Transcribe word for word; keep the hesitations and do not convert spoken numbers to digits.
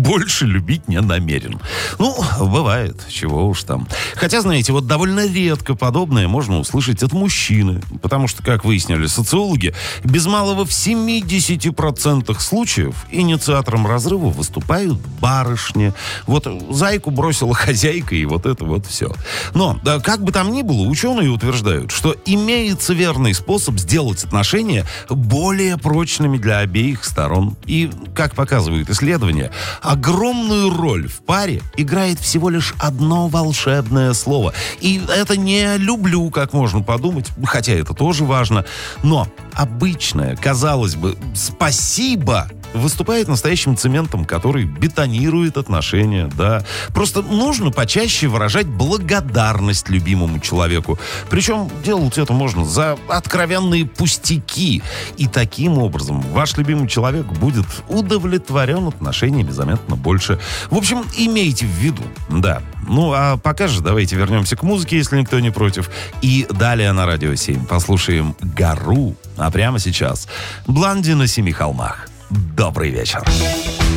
больше любить не намерен. Ну, бывает, чего уж там. Хотя, знаете, вот довольно редко подобное можно услышать от мужчины. Потому что, как выяснили социологи, без малого в семидесяти процентах случаев инициатором разрыва выступают барышни. Вот зайку бросила хозяйка, и вот это вот все. Но, да, как бы там ни было, ученые утверждают, что имеется верный способ сделать отношения более прочными для обеих сторон. И, как показывают исследования, огромную роль в паре играет всего лишь одно волшебное слово. И это не «люблю», как можно подумать, хотя это тоже важно. Но обычное, казалось бы, «спасибо» выступает настоящим цементом, который бетонирует отношения, да. Просто нужно почаще выражать благодарность любимому человеку. Причем делать это можно за откровенные пустяки. И таким образом ваш любимый человек будет удовлетворен отношениями заметно больше. В общем, имейте в виду, да. Ну, а пока же давайте вернемся к музыке, если никто не против. И далее на Радио семь послушаем «Гору». А прямо сейчас «Блонди на семи холмах». Добрый вечер.